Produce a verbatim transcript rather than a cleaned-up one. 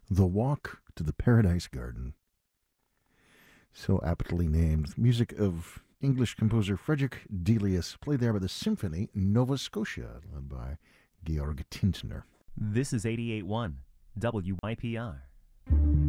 The Walk to the Paradise Garden. So aptly named. Music of English composer Frederick Delius, played there by the Symphony Nova Scotia, led by Georg Tintner. This is eighty-eight point one W Y P R.